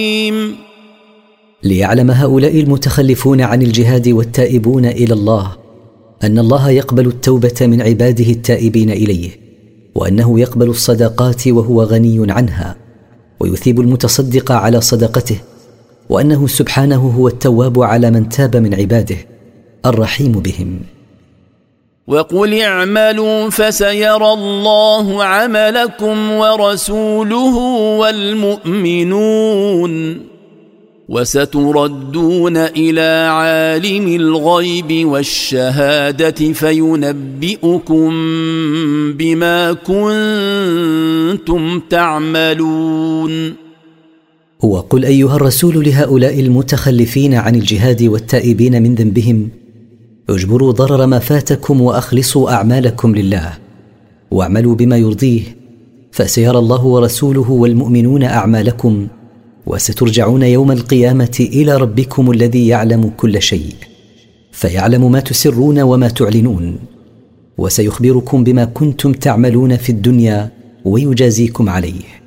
ليعلم هؤلاء المتخلفون عن الجهاد والتائبون إلى الله أن الله يقبل التوبة من عباده التائبين إليه، وأنه يقبل الصدقات وهو غني عنها، ويثيب المتصدق على صدقته، وأنه سبحانه هو التواب على من تاب من عباده الرحيم بهم. وقل اعملوا فسيرى الله عملكم ورسوله والمؤمنون وستردون إلى عالم الغيب والشهادة فينبئكم بما كنتم تعملون. وقل أيها الرسول لهؤلاء المتخلفين عن الجهاد والتائبين من ذنبهم: اجبروا ضرر ما فاتكم وأخلصوا أعمالكم لله، واعملوا بما يرضيه، فسيرى الله ورسوله والمؤمنون أعمالكم، وسترجعون يوم القيامة إلى ربكم الذي يعلم كل شيء، فيعلم ما تسرون وما تعلنون، وسيخبركم بما كنتم تعملون في الدنيا ويجازيكم عليه.